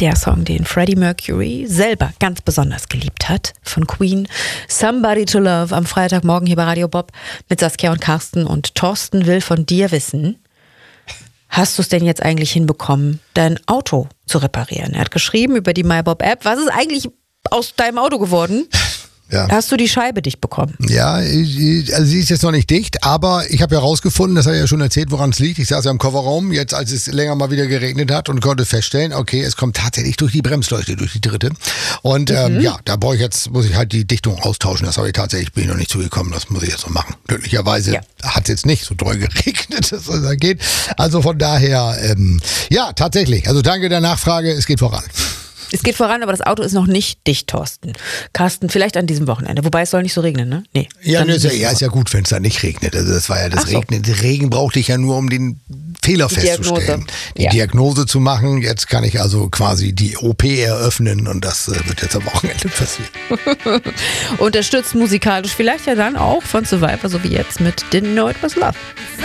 Der Song, den Freddie Mercury selber ganz besonders geliebt hat, von Queen. Somebody to Love am Freitagmorgen hier bei Radio Bob mit Saskia und Carsten. Und Thorsten will von dir wissen, hast du es denn jetzt eigentlich hinbekommen, dein Auto zu reparieren? Er hat geschrieben über die MyBob-App. Was ist eigentlich aus deinem Auto geworden? Ja. Hast du die Scheibe dicht bekommen? Ja, also sie ist jetzt noch nicht dicht, aber ich habe ja rausgefunden, das habe ich ja schon erzählt, woran es liegt. Ich saß ja im Kofferraum, jetzt als es länger mal wieder geregnet hat und konnte feststellen, okay, es kommt tatsächlich durch die Bremsleuchte, durch die dritte. Und ja, da muss ich halt die Dichtung austauschen. Das bin ich noch nicht zugekommen, das muss ich jetzt noch machen. Glücklicherweise hat es jetzt nicht so doll geregnet, dass das da geht. Also von daher, ja, tatsächlich. Also danke der Nachfrage, es geht voran. Es geht voran, aber das Auto ist noch nicht dicht, Thorsten. Carsten, vielleicht an diesem Wochenende. Wobei es soll nicht so regnen, ne? Nee. Ja, ist ja gut, wenn es da nicht regnet. Also das war ja das Regnen. Der Regen brauchte ich ja nur, um den Fehler festzustellen. Die Diagnose zu machen. Jetzt kann ich also quasi die OP eröffnen und das wird jetzt am Wochenende passieren. Unterstützt musikalisch vielleicht ja dann auch von Survivor, so wie jetzt mit Didn't Know It Was Love.